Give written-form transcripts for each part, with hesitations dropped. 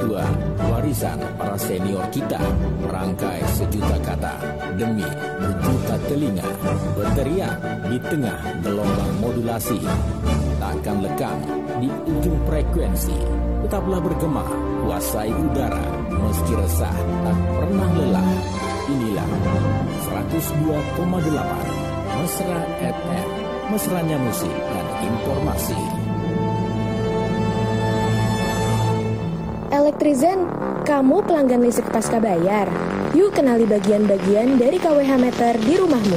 Tua, warisan para senior kita, merangkai sejuta kata demi berjuta telinga, berteriak di tengah gelombang modulasi, takkan lekang di ujung frekuensi, tetaplah bergema, kuasai udara, meski resah tak pernah lelah. Inilah 102,8 Mesra FM, mesranya musik dan informasi. Elektrizen, kamu pelanggan listrik pasca bayar. Yuk kenali bagian-bagian dari KWH meter di rumahmu.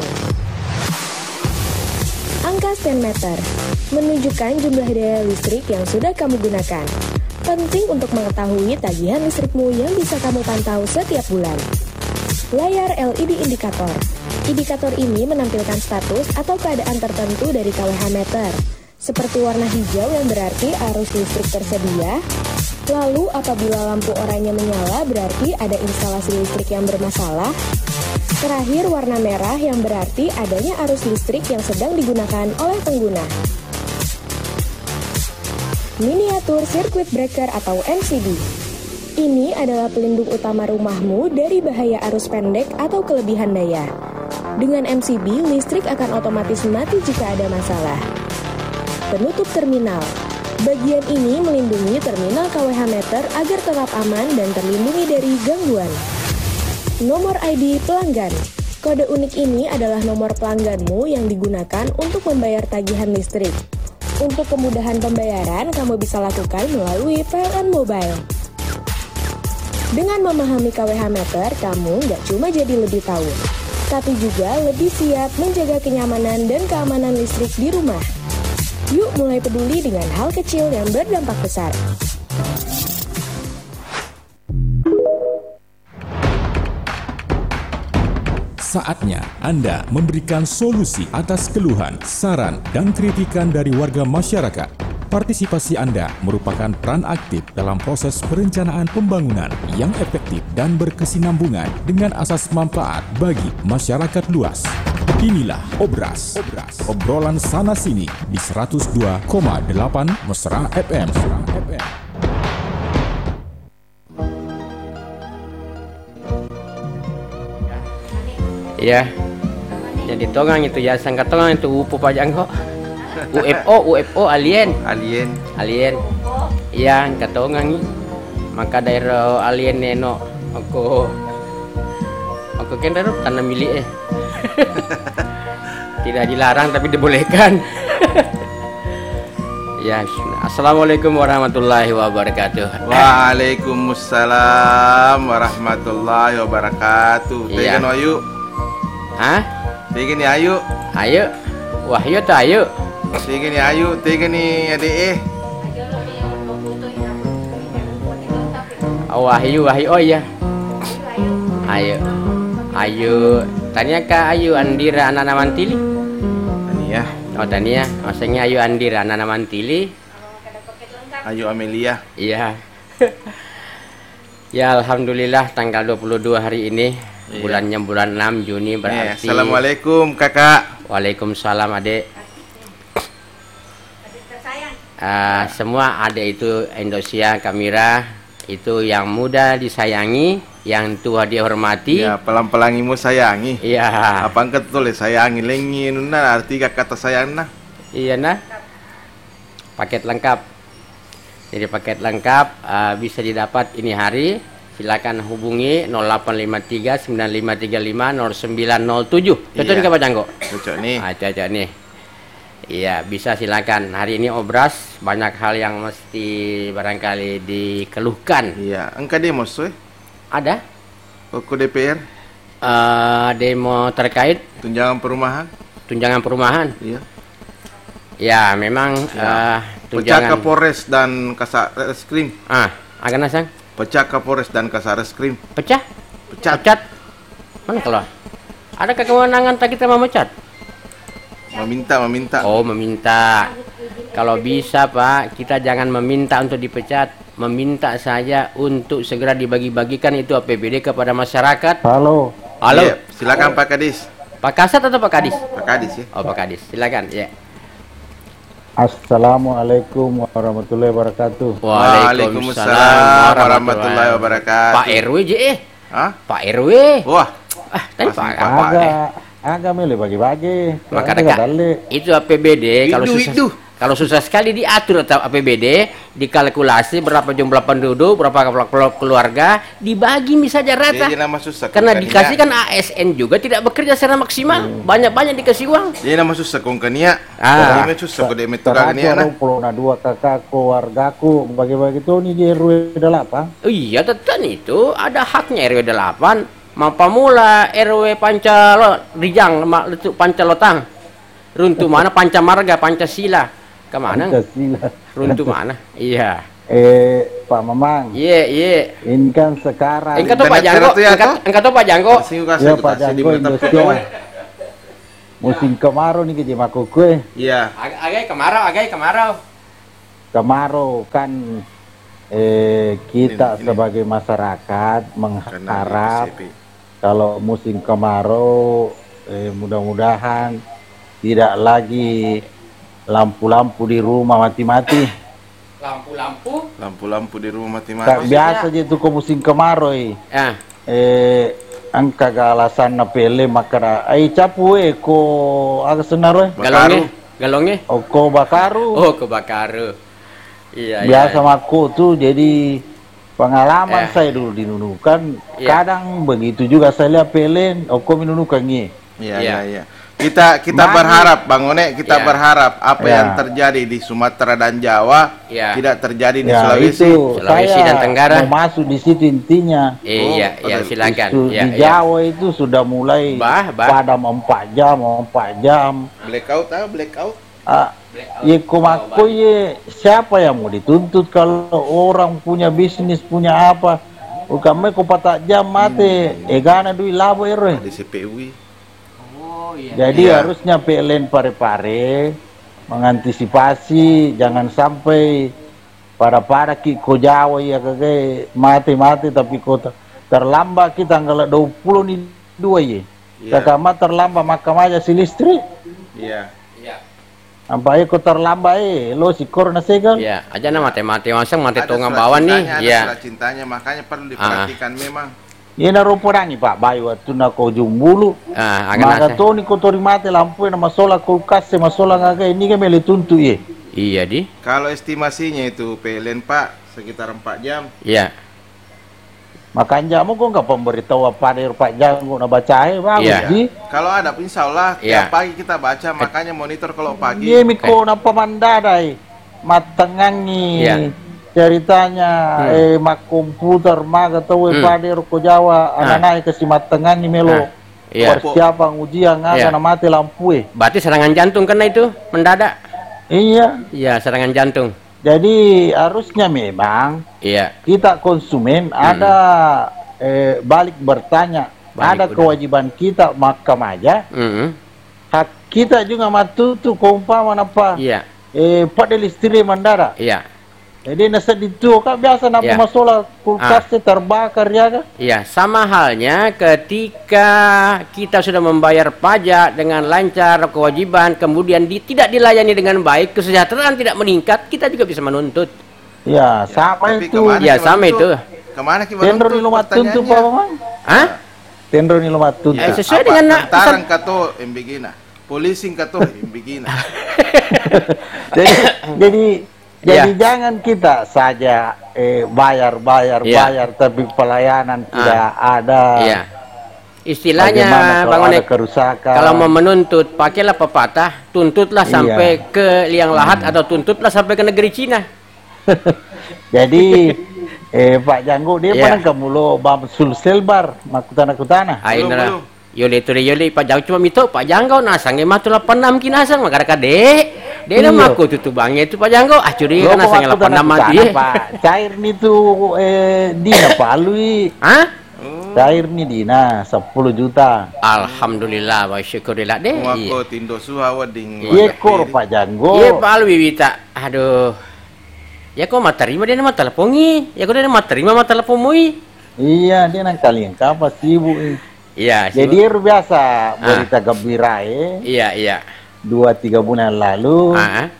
Angka stand meter menunjukkan jumlah daya listrik yang sudah kamu gunakan. Penting untuk mengetahui tagihan listrikmu yang bisa kamu pantau setiap bulan. Layar LED indikator. Indikator ini menampilkan status atau keadaan tertentu dari KWH meter, seperti warna hijau yang berarti arus listrik tersedia. Lalu apabila lampu oranye menyala berarti ada instalasi listrik yang bermasalah. Terakhir warna merah yang berarti adanya arus listrik yang sedang digunakan oleh pengguna. Miniatur Circuit Breaker atau MCB. Ini adalah pelindung utama rumahmu dari bahaya arus pendek atau kelebihan daya. Dengan MCB, listrik akan otomatis mati jika ada masalah. Penutup terminal. Bagian ini melindungi terminal KWH meter agar tetap aman dan terlindungi dari gangguan. Nomor ID pelanggan. Kode unik ini adalah nomor pelangganmu yang digunakan untuk membayar tagihan listrik. Untuk kemudahan pembayaran, kamu bisa lakukan melalui PLN Mobile. Dengan memahami KWH meter, kamu nggak cuma jadi lebih tahu, tapi juga lebih siap menjaga kenyamanan dan keamanan listrik di rumah. Yuk mulai peduli dengan hal kecil yang berdampak besar. Saatnya Anda memberikan solusi atas keluhan, saran, dan kritikan dari warga masyarakat. Partisipasi Anda merupakan peran aktif dalam proses perencanaan pembangunan yang efektif dan berkesinambungan dengan asas manfaat bagi masyarakat luas. Inilah Obras, obrolan sana-sini di 102,8 Mesra FM. Ya, jadi tongang itu ya, sangka tongang itu upu pajang kok. UFO alien. Iya, katongang. Maka daerah alien neno aku kendaro tanah milik Tidak dilarang tapi dibolehkan. Ya, assalamualaikum warahmatullahi wabarakatuh. Waalaikumsalam warahmatullahi wabarakatuh. Iya. Tegan ayu. Hah? Tegan ni ayu. Ayo. Wahyu tuh ayo. Tegan ni ayu. Tegan ni adik. Wahyu. Oh iya. Ayo. Tanya ke Ayu Andira anak Mantili. Tania. Oh Tania. Maksudnya Ayu Andira anak Mantili. Ayu Amelia. Iya. Ya alhamdulillah tanggal 22 hari ini. Iya. Bulannya bulan 6 Juni berarti. Assalamualaikum kakak. Waalaikumsalam adik. Semua adik itu Indonesia Kamira itu yang muda disayangi, yang tua dihormati. Ya, pelang-pelangimu sayangi. Iya. Apa engkau tulis sayangi lengin nah arti kata sayang nah. Iya nah. Paket lengkap. Jadi paket lengkap bisa didapat ini hari. Silakan hubungi 0853 9535 0907. Cocok nggak Pak Janggo? Cocok nih. Cocok nih. Iya, bisa silakan. Hari ini Obras banyak hal yang mesti barangkali dikeluhkan. Iya, engkau demo soy? Ada? Kok DPR? Demo terkait tunjangan perumahan. Iya. Ya, memang Pecah Kapolres dan Kasareskrim. Akan nasang? Pecah Kapolres dan Kasareskrim. Pecat? Mana keluar? Adakah kewenangan tak kita memecat? Meminta. Oh, meminta. Kalau bisa, Pak, kita jangan meminta untuk dipecat. Meminta saja untuk segera dibagi-bagikan itu APBD kepada masyarakat. Halo. Iya, silakan Pak Kadis. Pak Kasat atau Pak Kadis? Pak Kadis ya. Oh, Pak Kadis. Silakan, ya. Assalamualaikum warahmatullahi wabarakatuh. Waalaikumsalam warahmatullahi wabarakatuh. Pak RW je Hah? Pak RW. Wah, Tadi Masih Pak Pak. Agak milih bagi-bagi. Maka Agak dekat balik. itu APBD Widu. kalau susah sekali diatur atau APBD dikalkulasi berapa jumlah penduduk, berapa keluarga, dibagi saja rata. Jadi nama susah. Karena dikasih kan ASN juga tidak bekerja secara maksimal, banyak-banyak dikasih uang. Jadi nama susah kongkania. Ah. Ini susah kode metode kania Terakhir nah. pulau na dua kakakku, wargaku, bagi-bagi tuh nih di RW 8. Oh iya, tetap itu ada haknya RW 8. Mampa mula RW Rijang, Pancalotang. Runtuh mana Pancamarga, Pancasila. Kemana? Pancasila. Runtuh mana? Iya. Pak Mamang. Iya. Ini kan sekarang. Engkau tuh Pak Internet Janggo, kereta ya, toh? engkau tuh Pak Janggo. Ya Pak Janggo Indonesia. Musim kemarau nih ke maku kue. Iya. Agai kemarau. Kemarau kan kita sebagai masyarakat mengharap kalau musim kemarau mudah-mudahan tidak lagi lampu-lampu di rumah mati-mati. Lampu-lampu di rumah mati-mati. Tak biasa aja itu ke musim kemarau. Ah, Angka alasan na pele makara capu ko agak senar galonge. ko bakaru. Oh, kebakaru. Iya. Biasa maku tuh jadi pengalaman saya dulu di Nunukan. Iya. Kadang begitu juga saya lihat pelen ko minunukan nih. Iya. Kita berharap Bang One, kita Ya. berharap apa Ya. yang terjadi di Sumatera dan Jawa Ya. tidak terjadi di Ya Sulawesi. itu Sulawesi saya dan Tenggara. mau masuk di situ intinya. Iya, silakan. Di Jawa itu sudah mulai padam 4 jam. Blackout. Ya kumaku ye siapa yang mau dituntut kalau orang punya bisnis punya apa? Bukan ko patak jam mati. Gana duit labo ero. Di CPUI. Jadi Iya. harusnya PLN pare-pare mengantisipasi jangan sampai pada ko Jawa ya kage mati tapi kota terlambat kita tanggal 20 nih 2 ye. Iya. Kakama terlambat makam aja si listrik. Iya. Sampai ko terlambat lo si korna segal. Iya, aja na mati masang mati Ada tunga surat bawan nih. cintanya, ada Iya. surat cintanya, makanya perlu diperhatikan memang. Ini naruporangi Pak Bayu waktu na ko jumbulu. Ah, agan Maka nase. to ni ko tori mate lampu na masola kulkas masola ngaga ini kan mele tuntu ye. Iya, Di. Kalau estimasinya itu PLN Pak sekitar 4 jam. Iya. Makanya mo ko nggak pemberitahu apa dari Pak Janggo na baca bagus Iya. ji. Kalau ada insya Allah Iya. tiap pagi kita baca, makanya monitor kalau pagi. Ye mi ko na pamandadai matengangi Iya. ceritanya mak komputer maga tahu pada ko Jawa anak ke si matengangi melo. Iya. Persiapan ujian Iya. na mati lampu Berarti serangan jantung kena itu mendadak. Iya. Iya, serangan jantung. Jadi harusnya memang Iya. kita konsumen ada balik bertanya, ada udah. kewajiban kita makam aja, Mm-mm. hak kita juga matutu kumpama apa, Iya. pada listrik mandara. Iya. Jadi nasa itu kan biasa nama Iya. masalah kulkasnya terbakar ya kan? Iya, sama halnya ketika kita sudah membayar pajak dengan lancar, kewajiban, kemudian tidak dilayani dengan baik, kesejahteraan tidak meningkat, kita juga bisa menuntut. Ya, sama Tapi itu. kemana Iya, kita sama menuntut? itu. Kemana kita Tendro menuntut? ni lumat tuntu Pertanyaannya. pa Mang? Hah? Tendro ni lumat tuntu. Ya, sesuai Apa? dengan Tentara kato embigina, polisi kato embigina. Jadi Iya. jangan kita saja bayar, Iya. tapi pelayanan tidak ada. Iya. Istilahnya Bagaimana kalau Bang ada Onek, kerusakan? kalau mau menuntut, pakailah pepatah, tuntutlah Iya. sampai ke liang lahat atau tuntutlah sampai ke negeri Cina. Jadi Pak Janggo dia Iya. pernah kamu lo Bamsul Selbar makutana. Belum, Aina belum. Yoli Pak Janggo cuma mito Pak Janggo nasang mah tu 86 kinasang makaraka de. Dia Iya. nama aku tutubangnya itu Pak Janggo. Ah curi kan nasang 86 mati. Pak. Cair nih tuh Dina palui. Hah? Cair nih Dina 10 juta. Alhamdulillah wa syukurillah deh. Iya. Wako tindo suhawa ding. Iya kor Pak Janggo. Iya Pak Alwi Wita. Aduh. Ya kok mah terima dia nama telepongi. Ya kok dia nama terima mah teleponmui. Iya dia nang kalian kapan sibuk. Iya. Jadi biasa berita gembira Iya. 2-3 bulan lalu Ah.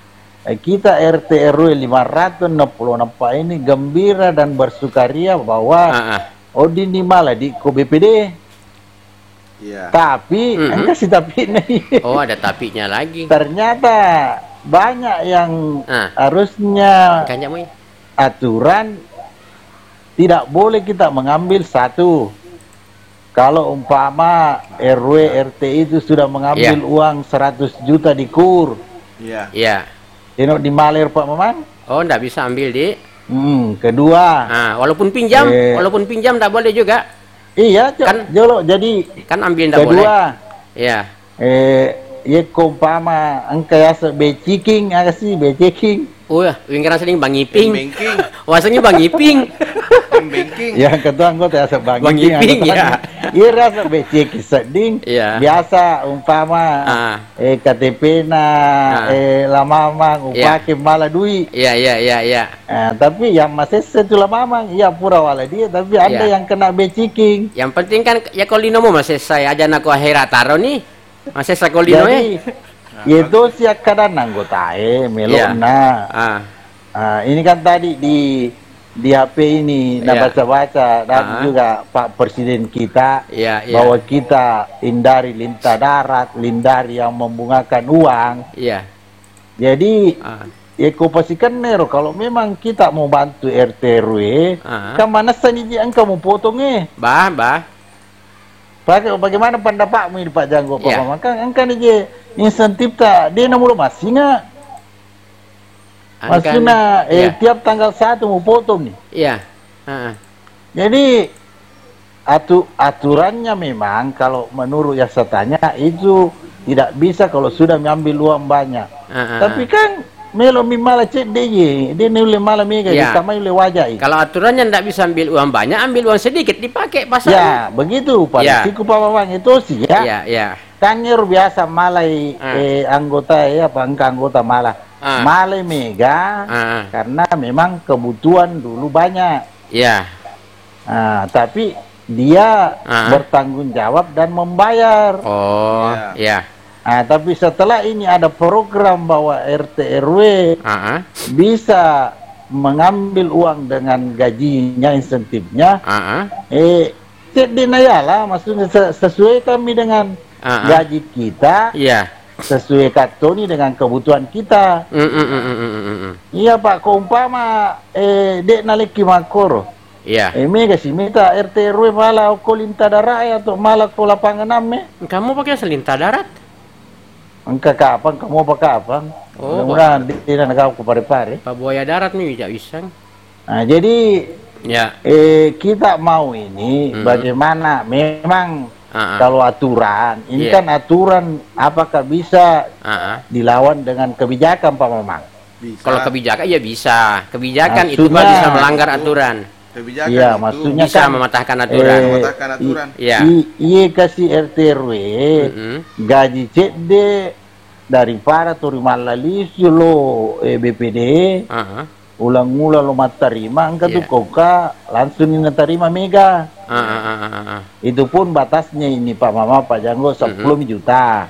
kita RT RW 564 ini gembira dan bersukaria bahwa Odin di malah di BPD. Iya. Tapi enggak sih tapi nih. Oh, ada tapinya lagi. Ternyata banyak yang harusnya Kanyamu. aturan tidak boleh kita mengambil satu. Kalau umpama RW RT itu sudah mengambil uang 100 juta di KUR. Iya. Iya. Tengok di Maler Pak Mamang. Oh, enggak bisa ambil, Dik. Kedua. Walaupun pinjam, enggak boleh juga. Iya, kan jolo jadi kan ambil enggak boleh. Kedua. Iya. Ye umpama engkau ya beciking apa sih beciking? Oh ya, wingkaran sering Bang Iping. Banking. Wasanya Bang Iping. Banking. Ya ketua anggota ya Bang Iping ya. Iya rasa becek seding. Biasa umpama KTP na lamamang upake malah duit. Iya. Tapi yang masih setelah mamang iya pura wala dia tapi ada yang kena beciking. Yang penting kan ya kalau lino mau masih saya aja nak akhirat taro nih. Masih sakolino itu sih kadang anggota melona. Ini kan tadi di HP ini baca-baca dan juga Pak Presiden kita bahwa kita hindari lintah darat, hindari yang membungakan uang. Jadi ku pastikan Nero kalau memang kita mau bantu RT RW, kan mana saniji engkau mau potong bagaimana pendapatmu ini Pak Janggo Pak Mamang? Kan engkau ni insentif tak dia nomor masih nggak? Maksudnya tiap tanggal 1 mau potong nih. Iya. Jadi aturannya memang kalau menurut yang saya tanya itu tidak bisa kalau sudah mengambil uang banyak. Tapi kan melo malah cek dia nilai malah mega sama nilai wajah. Kalau aturannya tidak bisa ambil uang banyak, ambil uang sedikit dipakai pasar. Ya begitu Pak. Siku Pak Mamang itu sih ya. Kan biasa malai anggota anggota malah. Malai mega karena memang kebutuhan dulu banyak. Tapi dia bertanggung jawab dan membayar. Tapi setelah ini ada program bahwa RT RW bisa mengambil uang dengan gajinya, insentifnya. Dinayala, maksudnya sesuai kami dengan gaji kita. Sesuai kartoni dengan kebutuhan kita. Iya Pak, keumpama dek naliki makoro. Mega sih minta RT RW malah kau lintah darat atau malah kau lapangan ame. Kamu pakai selintah darat? Engkau kapan? Kamu apa kapan? Mudah-mudahan tidak nak kau pare-pare. Pak buaya darat nih tidak bisa. Nah jadi kita mau ini bagaimana memang kalau aturan ini kan aturan apakah bisa dilawan dengan kebijakan Pak Mamang? Kalau kebijakan ya bisa. Kebijakan itu kan bisa melanggar aturan. Iya, maksudnya bisa kan mematahkan aturan. Iya kasih RT RW gaji CD daripada terima lalisi lo BPD ulang-ulang lo terima engkau tuh koka langsung ini terima mega. Itu pun batasnya ini Pak Mama Pak Janggo 10 juta.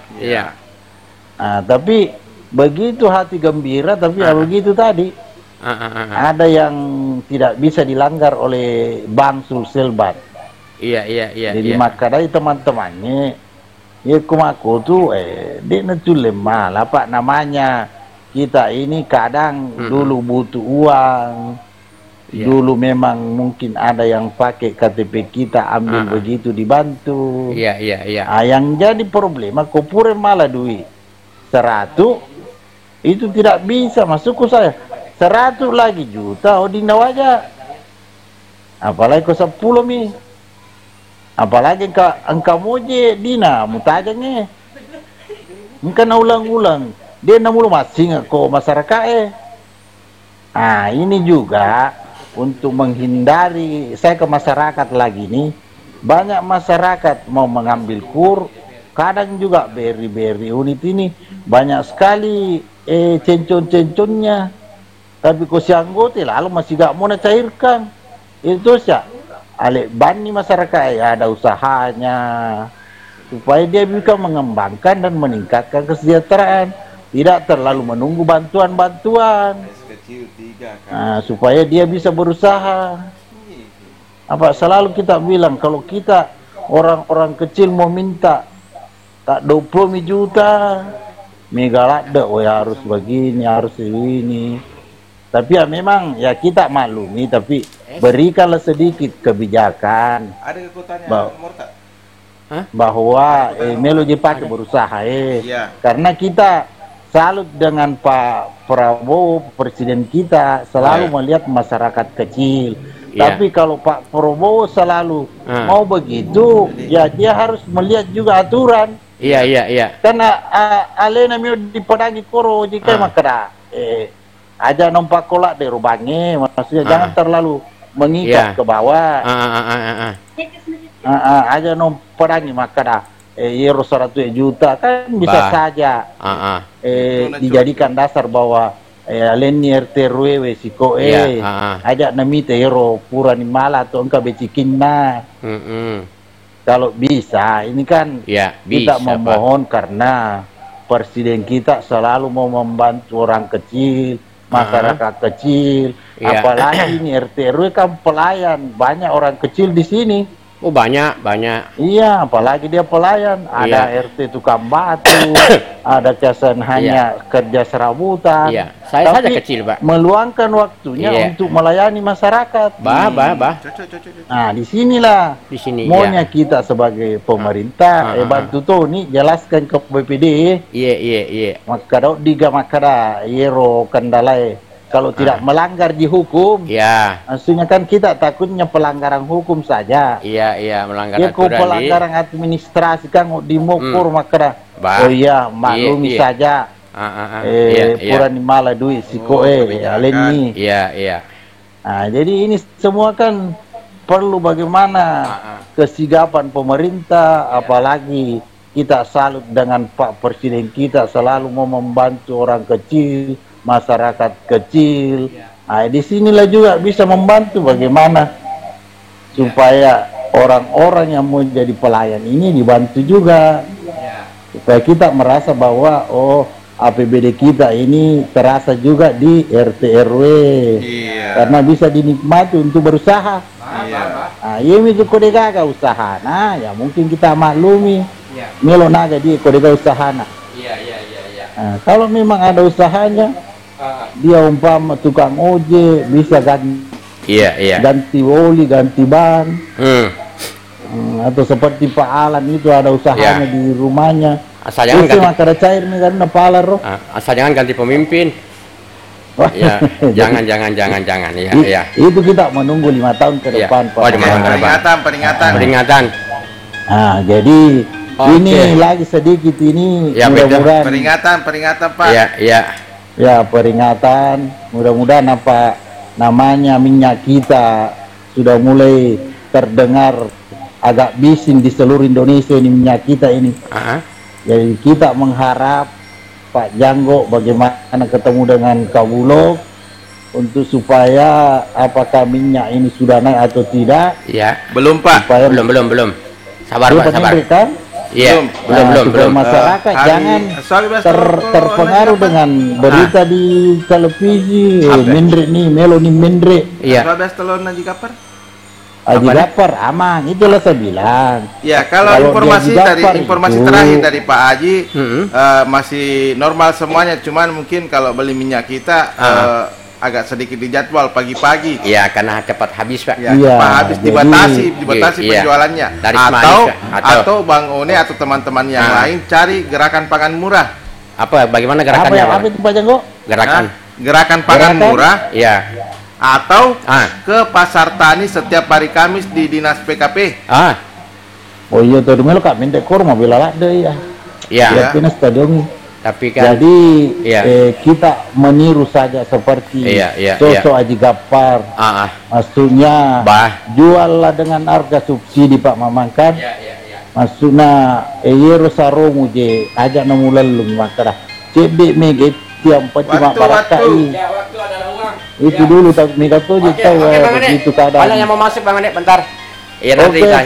Tapi begitu hati gembira tapi begitu tadi. Ada yang tidak bisa dilanggar oleh Bang Sulselbat. Jadi maka dari teman-temannya kumaku tuh dia nanti lemah lah Pak namanya kita ini kadang dulu butuh uang. Dulu memang mungkin ada yang pakai KTP kita ambil begitu dibantu. Yang jadi problema kopure malah duit 100 itu tidak bisa masuk ke saya. 100 lagi juta dinda wajah. Apalagi ke 10 mi. Apalagi engkau moje dina mutajangnya. Engkau na ulang-ulang. Dia na mulu masing ko masyarakat ini juga untuk menghindari saya ke masyarakat lagi nih. Banyak masyarakat mau mengambil KUR, kadang juga beri-beri unit ini banyak sekali cencon-cenconnya. Tapi kau si anggota lalu masih gak mau cairkan. Itu sih alek bani masyarakat ada usahanya supaya dia bisa mengembangkan dan meningkatkan kesejahteraan. tidak terlalu menunggu bantuan-bantuan. Supaya dia bisa berusaha. Apa selalu kita bilang kalau kita orang-orang kecil mau minta tak 20 juta, megalak deh, harus begini, harus ini. Tapi ya memang ya kita maklumi, tapi berikanlah sedikit kebijakan bahwa Melo Jepake berusaha karena kita salut dengan Pak Prabowo, presiden kita selalu melihat masyarakat kecil. Tapi kalau Pak Prabowo selalu mau begitu, ya dia harus melihat juga aturan. Iya. Karena alena mio dipedangi koro jika makara aja nompak kolak di rubangi, maksudnya jangan terlalu mengikat ke bawah. Aja nompedangi makara euro 100 juta kan bisa saja dijadikan dasar bahwa aleni RT RW siko aja namite euro pura ni mala atau engkau becikinna. Kalau bisa, ini kan kita memohon karena presiden kita selalu mau membantu orang kecil, masyarakat kecil, apalagi ini RT RW kan pelayan, banyak orang kecil di sini. Oh banyak. Iya, apalagi dia pelayan. Ada RT tukang batu, ada casan hanya kerja serabutan. Saya saja kecil, Pak. Meluangkan waktunya untuk melayani masyarakat. Nah, disinilah maunya kita sebagai pemerintah bantu tuh nih jelaskan ke BPD. Iya. Maka diga makara yero kendalai. Kalau tidak melanggar dihukum, maksudnya kan kita takutnya pelanggaran hukum saja. Iya, melanggar aturan. Ya, pelanggaran administrasi kan dimukur makara. Maklumi saja. Purani mala duit siko aleni. Iya. Nah, jadi ini semua kan perlu bagaimana kesigapan pemerintah, apalagi kita salut dengan Pak Presiden kita selalu mau membantu orang kecil, masyarakat kecil. Nah, disinilah juga bisa membantu bagaimana supaya orang-orang yang mau jadi pelayan ini dibantu juga, supaya kita merasa bahwa APBD kita ini terasa juga di RT RW karena bisa dinikmati untuk berusaha. Nah, ini itu kode gaga usaha. Nah, ya mungkin kita maklumi Melo naga di kode gaga usaha. Nah, kalau memang ada usahanya, dia umpama tukang ojek bisa ganti oli, ganti ban, atau seperti Pak Alan itu ada usahanya di rumahnya. Asal jangan ganti cair nih karena Pak Alan asal jangan ganti pemimpin. Jangan ya. Itu kita menunggu 5 tahun ke depan. Peringatan. Nah, jadi ini lagi sedikit ini mudah-mudahan peringatan Pak. Ya, peringatan, mudah-mudahan namanya minyak kita sudah mulai terdengar agak bising di seluruh Indonesia ini minyak kita ini. Jadi kita mengharap Pak Janggo bagaimana ketemu dengan Kabulok untuk supaya apakah minyak ini sudah naik atau tidak. Belum Pak. Belum. Sabar Pak, sabar. Belum. Masyarakat jangan terpengaruh dengan berita di televisi. Mendrik nih, Melo nih mendrik. Haji Gapar aman, itulah saya bilang. Ya, kalau informasi terakhir dari Pak Haji masih normal semuanya, cuman mungkin kalau beli minyak kita agak sedikit dijadwal pagi-pagi. Iya, karena cepat habis Pak. Habis dibatasi penjualannya. Atau Bang One atau teman-teman yang lain cari gerakan pangan murah. Bagaimana gerakannya Pak? Apa itu Pak Janggo? Gerakan pangan murah. Atau ke pasar tani setiap hari Kamis di Dinas PKP. Oh iya, tuh Melo kak minta kurma bila lah deh ya. Stadion. Tapi kan, jadi kita meniru saja seperti sosok Haji Gapar. Maksudnya juallah dengan harga subsidi Pak Mamangkan. Maksudnya yero saromu je aja nemu lelung makara. Cebek meget tiap peti masyarakat ini. Itu dulu tak nikah tuh tahu begitu keadaan. Yang mau masuk Bang Nek bentar.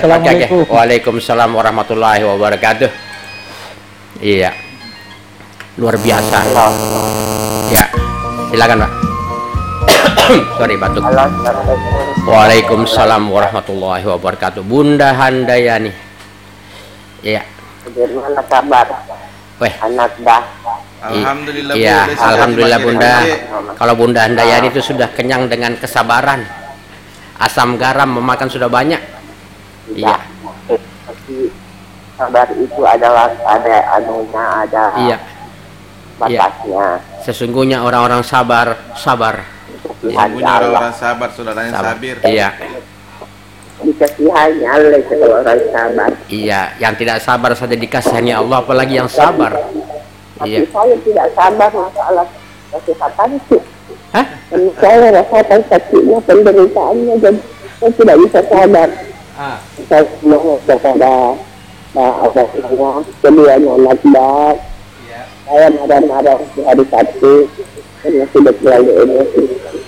Assalamualaikum. Waalaikumsalam warahmatullahi wabarakatuh. Iya. luar biasa. Ya, silakan Pak. Sorry batuk. Waalaikumsalam warahmatullahi wabarakatuh. Bunda Handayani. Iya. Bagaimana kabar? Weh. Anak dah. Alhamdulillah. Iya, alhamdulillah Bunda. Kalau Bunda Handayani itu sudah kenyang dengan kesabaran. Asam garam memakan sudah banyak. Iya. Tapi sabar itu adalah ada anunya, ada batasnya. Sesungguhnya orang-orang sabar. Sesungguhnya orang-orang sabar, saudaranya sabir. Iya. Dikasihani Allah kalau orang sabar. Iya, yang tidak sabar saja dikasihani Allah, apalagi yang sabar. Tapi saya tidak sabar masalah kesehatan itu. Hah? Saya rasakan sakitnya, penderitaannya, jadi saya tidak bisa sabar. Saya mohon kepada Allah, keduanya anak dah. Saya marah-marah di hari Sabtu karena sudah terlalu emosi.